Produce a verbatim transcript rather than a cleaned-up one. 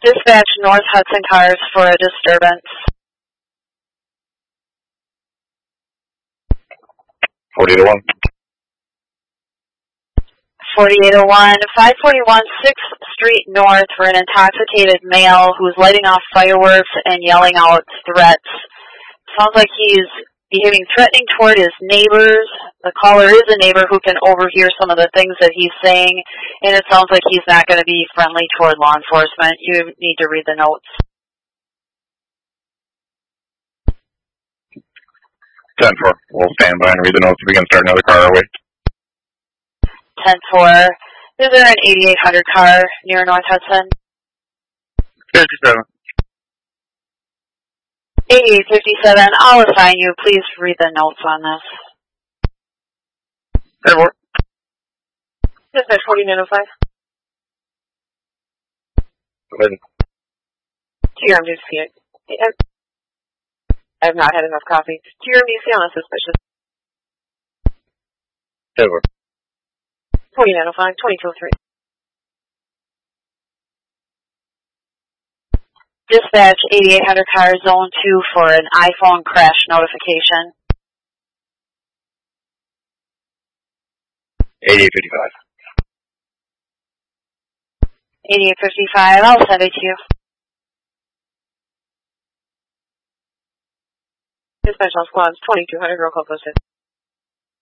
Dispatch North Hudson cars for a disturbance. forty-eight oh one. forty-eight oh one, five forty-one sixth Street North for an intoxicated male who's lighting off fireworks and yelling out threats. Sounds like he's behaving threatening toward his neighbors. The caller is a neighbor who can overhear some of the things that he's saying, and it sounds like he's not going to be friendly toward law enforcement. You need to read the notes. ten four. We'll stand by and read the notes. We can start another car our way. ten four. Is there an eighty-eight hundred car near North Hudson? fifty-seven. eighty-eight fifty-seven. I'll assign you. Please read the notes on this. ten four. Dispatch forty-nine oh five. Go ahead. G R M D C. I have not had enough coffee. G R M D C on a suspicious. ten four. forty-nine oh five, twenty-two oh three. Dispatch eighty-eight hundred car zone two for an iPhone crash notification. eighty-eight fifty-five. eighty-eight fifty-five, I'll send it to you. Dispatch on squads, twenty-two hundred, roll call posted.